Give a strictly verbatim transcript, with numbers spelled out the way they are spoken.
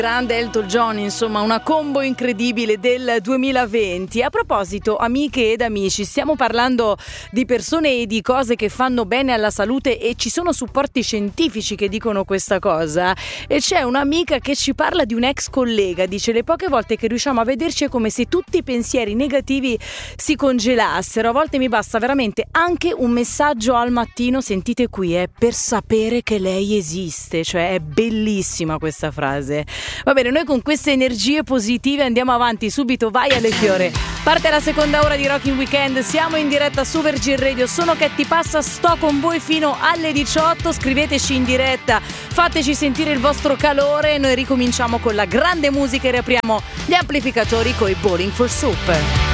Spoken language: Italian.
Grande Elton John, insomma una combo incredibile del duemilaventi. A proposito, amiche ed amici, stiamo parlando di persone e di cose che fanno bene alla salute e ci sono supporti scientifici che dicono questa cosa, e c'è un'amica che ci parla di un ex collega, dice: le poche volte che riusciamo a vederci è come se tutti i pensieri negativi si congelassero, a volte mi basta veramente anche un messaggio al mattino, sentite qui, eh, per sapere che lei esiste. Cioè è bellissima questa frase. Va bene, noi con queste energie positive andiamo avanti, subito vai alle fiore. Parte la seconda ora di Rocking Weekend, siamo in diretta su Virgin Radio, sono Katy Passa, sto con voi fino alle diciotto, scriveteci in diretta, fateci sentire il vostro calore, noi ricominciamo con la grande musica e riapriamo gli amplificatori coi Bowling for Soup.